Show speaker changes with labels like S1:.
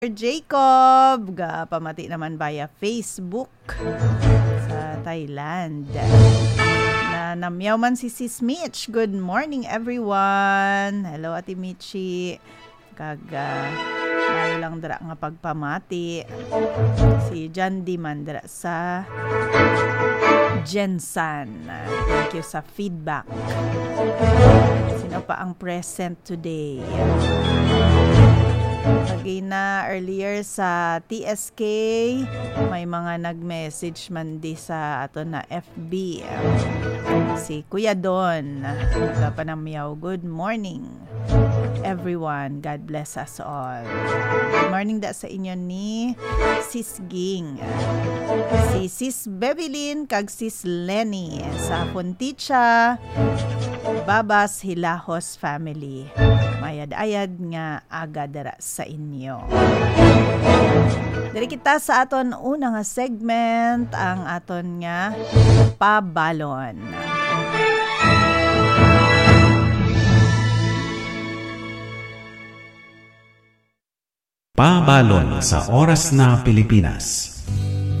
S1: Jacob, pamati naman via Facebook sa Thailand. Namyaw man si Sis Mitch. Good morning everyone. Hello Ate Michi. Mayo lang dara nga pagpamati. Si John D. man dara sa Jensan. Thank you sa feedback. Sino pa ang present today? Lagi na earlier sa TSK, may mga nag-message man di sa ato na FB. Si Kuya Don, nagpanamyaw. Good morning everyone. God bless us all. Good morning da sa inyo ni Sis Ging, si Sis Bebelyn kag Sis Lenny sa Punticha Babas Hilahos family. Mayad-ayad nga aga dara sa inyo. Dari kita sa aton una nga segment, ang aton nga pabalon.
S2: Pabalon sa oras na Pilipinas.